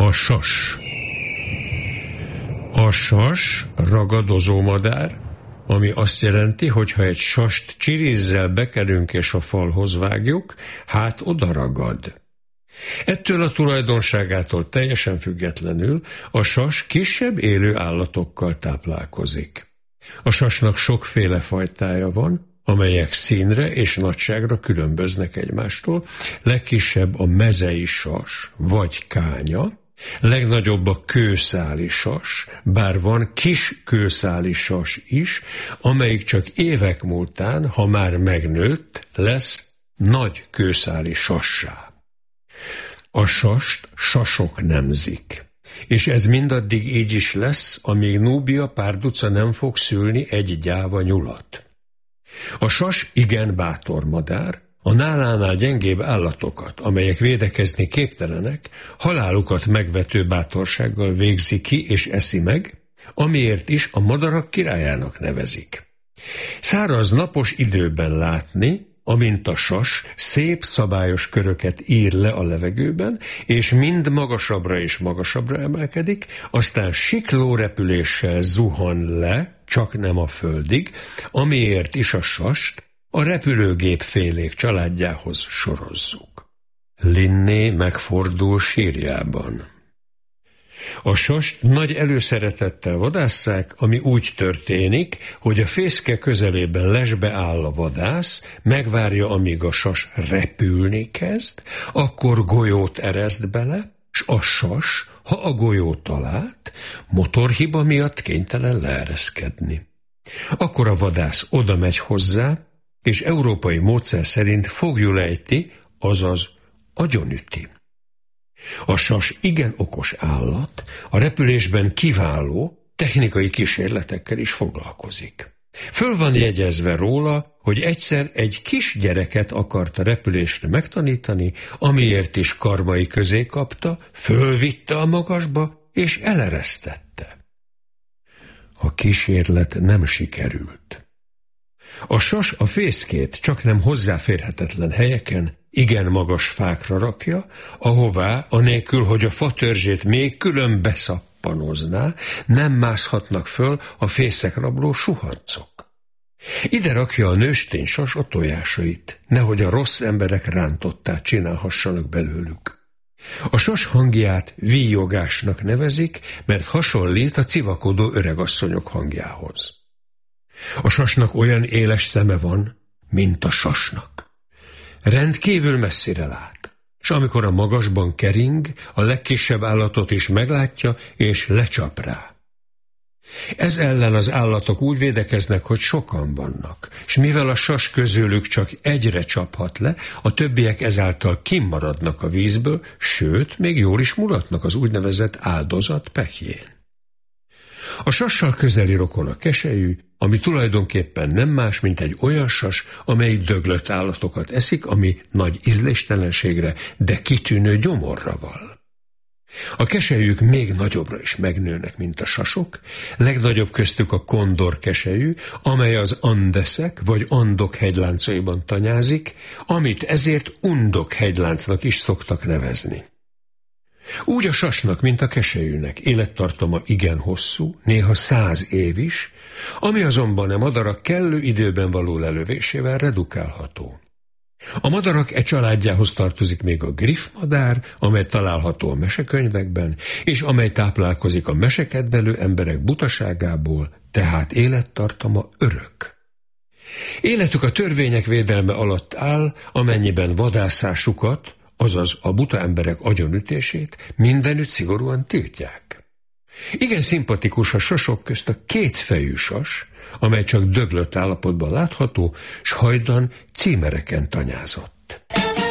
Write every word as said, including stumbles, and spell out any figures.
A sas. A sas ragadozó madár, ami azt jelenti, hogy ha egy sast csirizzel bekerünk és a falhoz vágjuk, hát oda ragad. Ettől a tulajdonságától teljesen függetlenül a sas kisebb élő állatokkal táplálkozik. A sasnak sokféle fajtája van, amelyek színre és nagyságra különböznek egymástól. Legkisebb a mezei sas, vagy kánya, legnagyobb a kőszáli sas, bár van kis kőszáli sas is, amelyik csak évek múltán, ha már megnőtt, lesz nagy kőszáli sassá. A sast sasok nemzik, és ez mindaddig így is lesz, amíg Núbia párduca nem fog szülni egy gyáva nyulat. A sas igen bátor madár, a nálánál gyengébb állatokat, amelyek védekezni képtelenek, halálukat megvető bátorsággal végzi ki és eszi meg, amiért is a madarak királyának nevezik. Száraz napos időben látni, amint a sas szép szabályos köröket ír le a levegőben, és mind magasabbra és magasabbra emelkedik, aztán sikló repüléssel zuhan le, csak nem a földig, amiért is a sast a repülőgép félék családjához sorozzuk. Linné megfordul sírjában. A sast nagy előszeretettel vadásszák, ami úgy történik, hogy a fészke közelében lesbe áll a vadász, megvárja, amíg a sas repülni kezd, akkor golyót ereszt bele, s a sas, ha a golyót talált, motorhiba miatt kénytelen leereszkedni. Akkor a vadász oda megy hozzá, és európai módszer szerint foglyul ejti, azaz agyonüti. A sas igen okos állat, a repülésben kiváló, technikai kísérletekkel is foglalkozik. Föl van jegyezve róla, hogy egyszer egy kis gyereket akart a repülésre megtanítani, amiért is karmai közé kapta, fölvitte a magasba, és eleresztette. A kísérlet nem sikerült. A sas a fészkét csaknem hozzáférhetetlen helyeken, igen magas fákra rakja, ahová, anélkül, hogy a fatörzsét még külön beszappanozná, nem mászhatnak föl a fészekrabló suhancok. Ide rakja a nőstény sas a tojásait, nehogy a rossz emberek rántottát csinálhassanak belőlük. A sas hangját víjogásnak nevezik, mert hasonlít a civakodó öregasszonyok hangjához. A sasnak olyan éles szeme van, mint a sasnak. Rendkívül messzire lát, és amikor a magasban kering, a legkisebb állatot is meglátja, és lecsap rá. Ez ellen az állatok úgy védekeznek, hogy sokan vannak, és mivel a sas közülük csak egyre csaphat le, a többiek ezáltal kimaradnak a vízből, sőt, még jól is mulatnak az úgynevezett áldozat pehjén. A sassal közeli rokon a keselyű, ami tulajdonképpen nem más, mint egy olyan sas, amelyik döglött állatokat eszik, ami nagy ízléstelenségre, de kitűnő gyomorra val. A keselyűk még nagyobbra is megnőnek, mint a sasok, legnagyobb köztük a kondor keselyű, amely az Andeszek vagy Andok hegyláncaiban tanyázik, amit ezért Undok hegyláncnak is szoktak nevezni. Úgy a sasnak, mint a keselyűnek élettartama igen hosszú, néha száz év is, ami azonban a madarak kellő időben való lelövésével redukálható. A madarak e családjához tartozik még a griffmadár, amely található a mesekönyvekben, és amely táplálkozik a mesekedvelő emberek butaságából, tehát élettartama örök. Életük a törvények védelme alatt áll, amennyiben vadászásukat, azaz a buta emberek agyonütését mindenütt szigorúan tiltják. Igen szimpatikus a sasok közt a kétfejű sas, amely csak döglött állapotban látható, s hajdan címereken tanyázott.